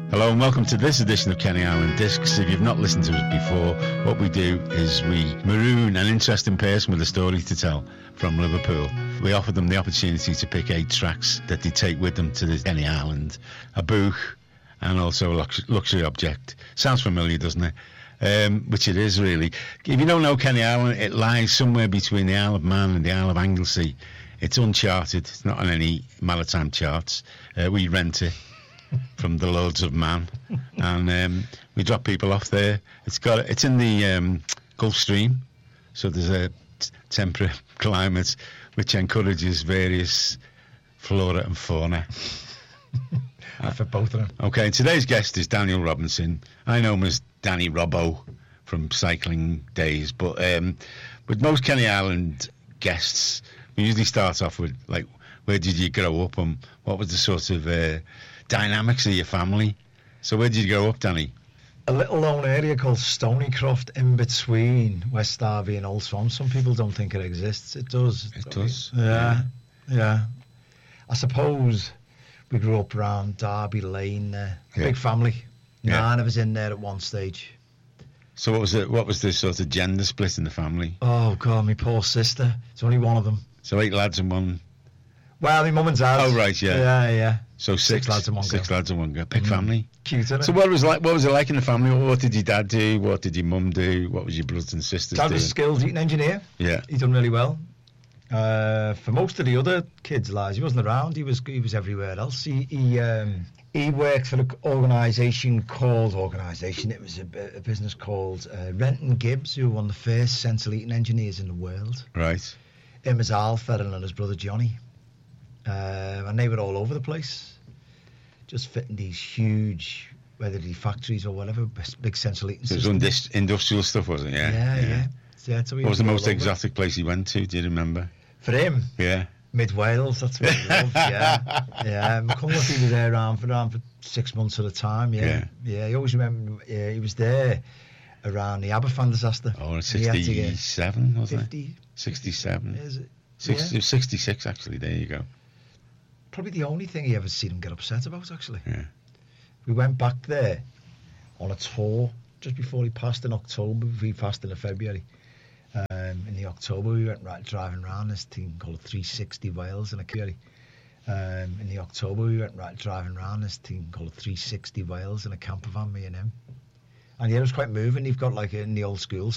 Hello and welcome to this edition of Kenny Island Discs. If you've not listened to us before, what we do is we maroon an interesting person with a story to tell from Liverpool. We offer them the opportunity to pick 8 tracks that they take with them to the Kenny Island, a book and also a luxury object. Sounds familiar, doesn't it? Which it is really. If you don't know Kenny Island, it lies somewhere between the Isle of Man and the Isle of Anglesey. It's uncharted, it's not on any maritime charts. We rent it from the Lords of Man, and we drop people off there. It's in the Gulf Stream, so there's a temperate climate which encourages various flora and fauna. For both of them. Okay, and today's guest is Daniel Robinson. I know him as Danny Robbo from cycling days, but with most Kenny Island guests, we usually start off with, like, where did you grow up and what was the sort of dynamics of your family? So where did you grow up, Danny? A little known area called Stonycroft in between West Derby and Old Swan. Some people don't think it exists. It does. It does. Yeah. I suppose we grew up around Derby Lane there. Big family. 9 of us in there at one stage. So what was the sort of gender split in the family? Oh God, my poor sister. It's only one of them. So 8 lads and one. Well, my mum and dad. Oh right, yeah. Yeah. So 6 lads and one girl. 6 lads and one girl. Big family. Cute, isn't it? So what was it like in the family? What did your dad do? What did your mum do? What was your brothers and sisters Dad do? was a skilled eating engineer. Yeah. He'd done really well. For most of the other kids' lives, he wasn't around. He was everywhere else. He worked for an organisation. It was a business called Renton Gibbs, who were one of the first central heating engineers in the world. Right. Him as Al Ferrell and his brother Johnny. And they were all over the place, just fitting these huge, whether it be factories or whatever, big central heating systems. So it was industrial stuff, wasn't it? Yeah. So what was the most exotic place he went to? Do you remember? For him? Yeah. Mid Wales, that's what he loved, yeah. McCullough, he was there around for 6 months at a time, yeah. He always remember, he was there around the Aberfan disaster. Oh, 67, wasn't 50, it? 67. Is it? 66, actually, there you go. Probably the only thing he ever seen him get upset about, actually. Yeah. We went back there on a tour just before he passed in October. He passed in February. In the October, we went driving around this thing called 360 Wales in a Curry. In the October, we went driving around this thing called 360 Wales in a camper van, me and him. And yeah, it was quite moving. You've got like in the old school